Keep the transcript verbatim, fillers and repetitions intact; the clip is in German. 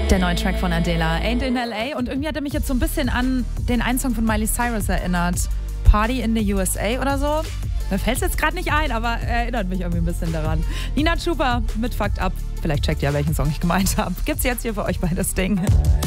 Der neue Track von Adele, Ain't in L A. Und irgendwie hat er mich jetzt so ein bisschen an den einen Song von Miley Cyrus erinnert. Party in the U S A oder so. Mir fällt es jetzt gerade nicht ein, aber er erinnert mich irgendwie ein bisschen daran. Nina Chuba mit Fucked Up. Vielleicht checkt ihr, welchen Song ich gemeint habe. Gibt's jetzt hier für euch bei das Ding.